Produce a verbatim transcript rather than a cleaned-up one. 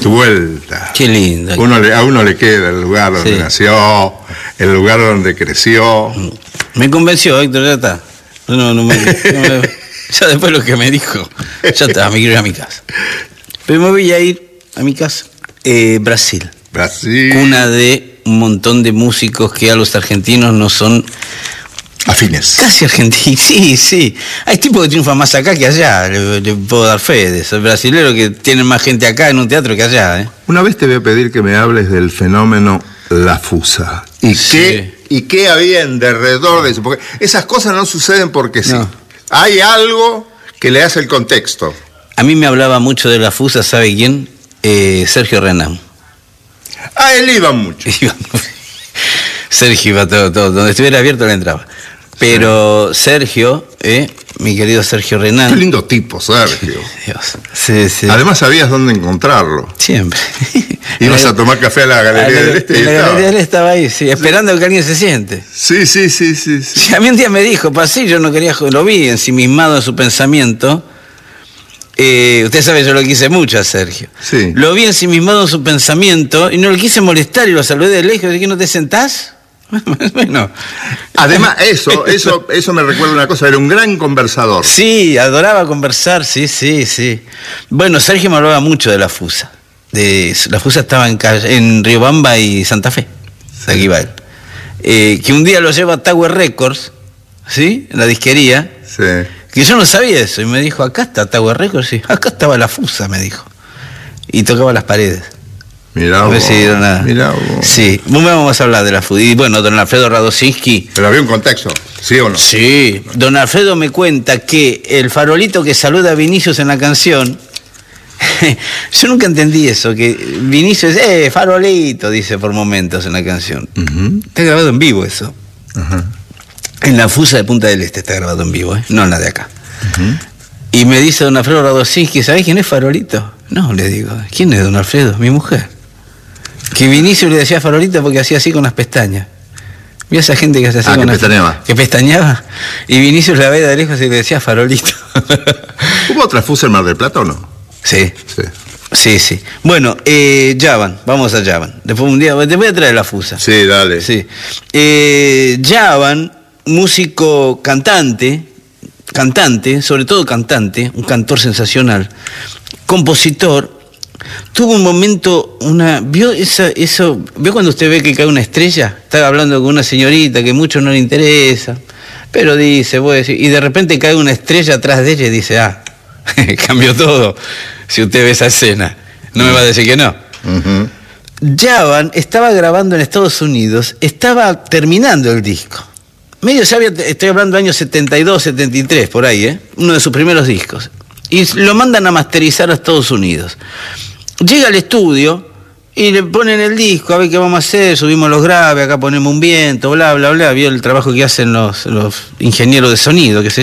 vuelta. Qué lindo. Uno le, a uno le queda el lugar donde Sí. nació, el lugar donde creció. Me convenció, Héctor, ya está. No, no me, no me- ya después lo que me dijo, ya está, me quiero ir a mi casa. Pero me voy a ir a mi casa. Eh, Brasil, Brasil. cuna de un montón de músicos que a los argentinos no son Afines. casi argentinos. Sí, sí. Hay tipos que triunfan más acá que allá, le, le puedo dar fe de eso. Brasileros que tienen más gente acá en un teatro que allá, ¿eh? Una vez te voy a pedir que me hables del fenómeno La Fusa. ¿Y, Sí. qué, ¿Y qué había en derredor de eso? Porque esas cosas no suceden porque sí. No. Hay algo que le hace el contexto. A mí me hablaba mucho de La Fusa, ¿sabe quién? Eh, Sergio Renán. A él iban mucho. Iba- Sergio iba todo, todo, donde estuviera abierto le entraba. Pero Sergio, eh, mi querido Sergio Renán. Qué lindo tipo, Sergio. Dios, sí, sí. Además sabías dónde encontrarlo. Siempre. Ibas a tomar café a la Galería del Este y En la estaba. Galería del Este estaba ahí, sí, esperando que alguien se siente. Sí, sí, sí, sí, sí. Sí, a mí un día me dijo, pasé, yo no quería, jo- lo vi ensimismado en su pensamiento. Eh, usted sabe, yo lo quise mucho a Sergio. Sí. Lo vi ensimismado en su pensamiento y no lo quise molestar y lo saludé de lejos. Dije, ¿no te sentás? Bueno. Además, eso, eso, eso me recuerda una cosa, era un gran conversador. Sí, adoraba conversar, sí, sí, sí. Bueno, Sergio me hablaba mucho de La Fusa. De, La Fusa estaba en, calle- en Riobamba y Santa Fe. De aquí va él. Eh, que un día lo lleva a Tower Records, ¿sí? En la disquería. Sí. Que yo no sabía eso. Y me dijo, acá está Tower Records. Sí, acá estaba La Fusa, me dijo. Y tocaba las paredes. Mirá A vos. ver si dieron nada. Mirá vos. Sí, bueno, vamos a hablar de La Fusa. Y bueno, don Alfredo Radosinski. Pero había un contexto, ¿sí o no? Sí, don Alfredo me cuenta que el farolito que saluda a Vinicius en la canción, yo nunca entendí eso, que Vinicius, eh, farolito, dice por momentos en la canción. Ujú. Está grabado en vivo eso. Ajá. En la Fusa de Punta del Este está grabado en vivo, ¿eh? No en la de acá. Ujú. Y me dice don Alfredo Radosinski, ¿sabés quién es farolito? No, le digo, ¿quién es don Alfredo? Mi mujer. Que Vinicius le decía farolito porque hacía así con las pestañas. ¿Vio esa gente que hace así Ah, con que las pestañeaba. Que pestañaba. Y Vinicius la veía de lejos y le decía farolito. ¿Hubo otra Fusa en Mar del Plata o no? Sí, Sí. sí, sí. Bueno, eh, Javan, vamos a Javan. Después un día, te voy a traer La Fusa. Sí, dale. Sí. Eh, Javan, músico cantante, cantante, sobre todo cantante, un cantor sensacional, compositor, tuvo un momento, una, vio esa, eso, vio cuando usted ve que cae una estrella, está hablando con una señorita que mucho no le interesa, pero dice, voy a decir, y de repente cae una estrella atrás de ella y dice, ah, cambió todo, si usted ve esa escena, no me va a decir que no. Ujú. Javan estaba grabando en Estados Unidos, estaba terminando el disco. Medio ya había, estoy hablando años setenta y dos, setenta y tres, por ahí, ¿eh? Uno de sus primeros discos. Y lo mandan a masterizar a Estados Unidos. Llega al estudio y le ponen el disco, a ver qué vamos a hacer, subimos los graves, acá ponemos un viento, bla, bla, bla. Vio el trabajo que hacen los, los ingenieros de sonido, que se